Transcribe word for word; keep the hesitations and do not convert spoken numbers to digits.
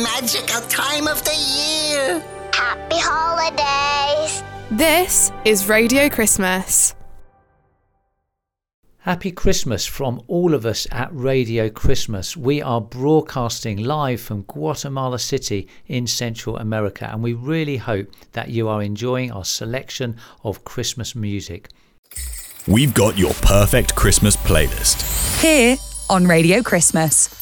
magical time of the year. Happy holidays. This is Radio Christmas. Happy Christmas from all of us at Radio Christmas. We are broadcasting live from Guatemala City in Central America, and we really hope that you are enjoying our selection of Christmas music. We've got your perfect Christmas playlist here on Radio Christmas.